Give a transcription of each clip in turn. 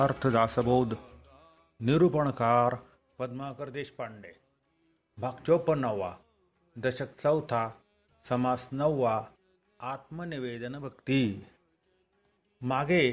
अर्थदासबोध निरूपणकार पद्माकर देशपांडे. भाग 54. दशक 4. समास 9. आत्मनिवेदन भक्ती. मागे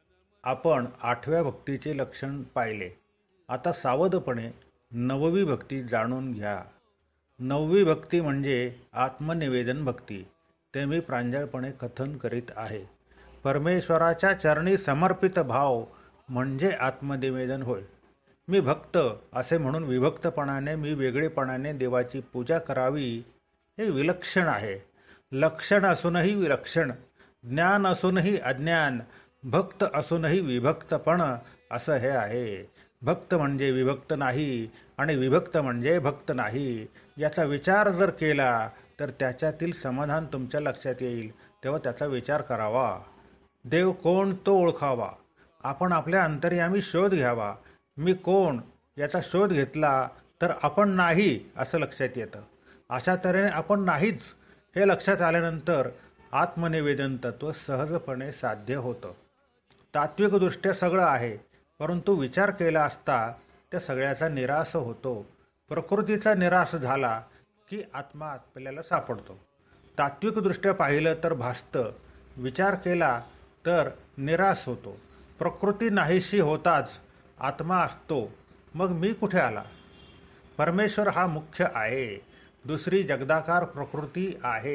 आपण 8व्या भक्तीचे लक्षण पाहिले. आता सावधपणे 9वी भक्ती जाणून घ्या. 9वी भक्ती म्हणजे आत्मनिवेदन भक्ती. ते मी प्रांजळपणे कथन करीत आहे. परमेश्वराच्या चरणी समर्पित भाव म्हणजे आत्मनिवेदन होय. मी भक्त असे म्हणून विभक्तपणाने मी वेगळेपणाने देवाची पूजा करावी हे विलक्षण आहे. लक्षण असूनही विलक्षण, ज्ञान असूनही अज्ञान, भक्त असूनही विभक्तपण असं हे आहे. भक्त म्हणजे विभक्त नाही आणि विभक्त म्हणजे भक्त नाही याचा विचार जर केला तर त्याच्यातील समाधान तुमच्या लक्षात येईल. तेव्हा त्याचा विचार करावा. देव कोण तो ओळखावा. आपण आपल्या अंतर्यामी शोध घ्यावा. मी कोण याचा शोध घेतला तर आपण नाही असं लक्षात येतं. अशा तऱ्हेने आपण नाहीच हे लक्षात आल्यानंतर आत्मनिवेदन तत्व सहजपणे साध्य होतं. तात्विकदृष्ट्या सगळं आहे, परंतु विचार केला असता त्या सगळ्याचा निराश होतो. प्रकृतीचा निराश झाला की आत्मा आपल्याला सापडतो. तात्विकदृष्ट्या पाहिलं तर भासतं, विचार केला तर निराश होतो. प्रकृती नाहीशी होताच आत्मा असतो. मग मी कुठे आला? परमेश्वर हा मुख्य आहे. दुसरी जगदाकार प्रकृती आहे.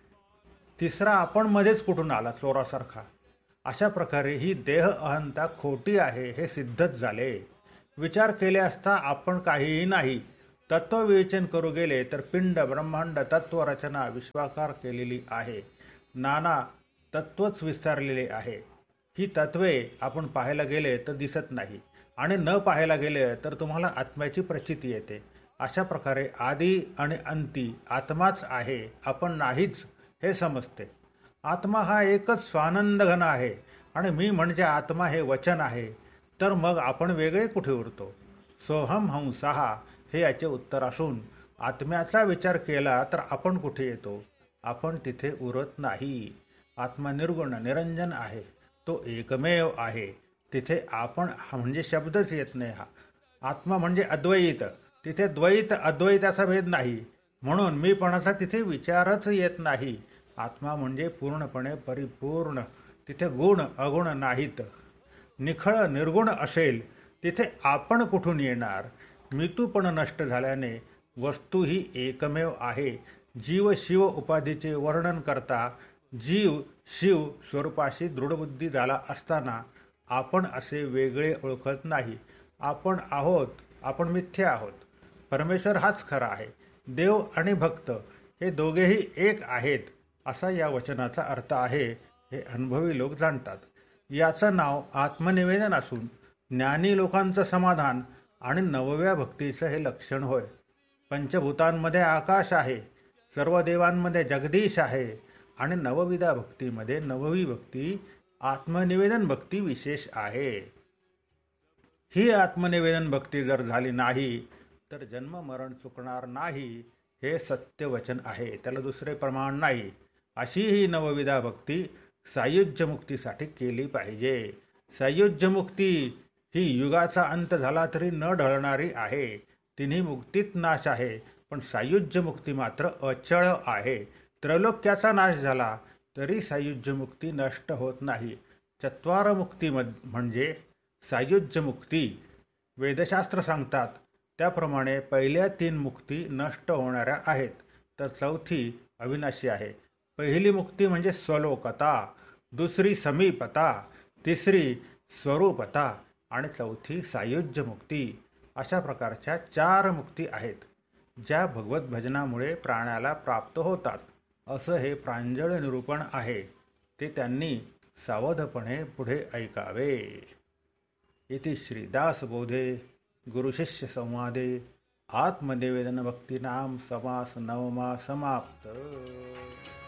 तिसरा आपण मध्येच कुठून आला चोरासारखा. अशा प्रकारे ही देह अहंता खोटी आहे हे सिद्धच झाले. विचार केले असता आपण काहीही नाही. तत्वविवेचन करू गेले तर पिंड ब्रह्मांड तत्वरचना विश्वाकार केलेली आहे. नाना तत्वच विस्तारलेले आहे. ही तत्वे आपण पाहायला गेले तर दिसत नाही आणि न पाहायला गेले तर तुम्हाला आत्म्याची प्रचिती येते. अशा प्रकारे आदी आणि अंती आत्माच आहे, आपण नाहीच हे समजते. आत्मा हा एकच स्वानंद घन आहे आणि मी म्हणजे आत्मा हे वचन आहे. तर मग आपण वेगळे कुठे उरतो? सोहम हंसहा हे याचे उत्तर असून आत्म्याचा विचार केला तर आपण कुठे येतो? आपण तिथे उरत नाही. आत्मा निर्गुण निरंजन आहे. तो एकमेव आहे. तिथे आपण म्हणजे शब्दच येत नाही. हा आत्मा म्हणजे अद्वैत. तिथे द्वैत अद्वैताचा भेद नाही, म्हणून मीपणाचा तिथे विचारच येत नाही. आत्मा म्हणजे पूर्णपणे परिपूर्ण. तिथे गुण अगुण नाहीत. निखळ निर्गुण असेल तिथे आपण कुठून येणार? मितूपण नष्ट झाल्याने वस्तू ही एकमेव आहे. जीव शिव उपाधीचे वर्णन करता जीव शिव स्वरूपाशी दृढबुद्धी झाला असताना आपण असे वेगळे ओळखत नाही. आपण आहोत, आपण मिथ्या आहोत. परमेश्वर हाच खरा आहे. देव आणि भक्त हे दोघेही एक आहेत असा या वचनाचा अर्थ आहे. हे अनुभवी लोक जाणतात. याचं नाव आत्मनिवेदन असून ज्ञानी लोकांचं समाधान आणि 9व्या भक्तीचं हे लक्षण होय. पंचभूतांमध्ये आकाश आहे, सर्व देवांमध्ये जगदीश आहे आणि 9विधा भक्तीमध्ये 9वी भक्ती आत्मनिवेदन भक्ती विशेष आहे. ही आत्मनिवेदन भक्ती जर झाली नाही तर जन्म मरण चुकणार नाही हे सत्य वचन आहे. त्याला दुसरे प्रमाण नाही. अशी ही 9विधा भक्ती सायुज्य मुक्तीसाठी केली पाहिजे. सायुज्य मुक्ती ही युगाचा अंत झाला तरी न ढळणारी आहे. तिन्ही मुक्तीत नाश आहे, पण सायुज्य मुक्ती मात्र अचळ आहे. त्रैलोक्याचा नाश झाला तरी सायुज्य मुक्ती नष्ट होत नाही. चत्वार मुक्ती म्हणजे सायुज्य मुक्ती. वेदशास्त्र सांगतात त्याप्रमाणे पहिल्या 3 मुक्ती नष्ट होणाऱ्या आहेत, तर चौथी अविनाशी आहे. पहिली मुक्ती म्हणजे स्वलोकता, दुसरी समीपता, तिसरी स्वरूपता आणि चौथी सायुज्य मुक्ती. अशा प्रकारच्या 4 मुक्ती आहेत, ज्या भगवत भजनामुळे प्राण्याला प्राप्त होतात. असं हे प्रांजळ निरूपण आहे. ते त्यांनी सावधपणे पुढे ऐकावे. इति श्रीदासबोधे गुरुशिष्य संवादे आत्मनिवेदन भक्तीनाम समास 9वा समाप्त.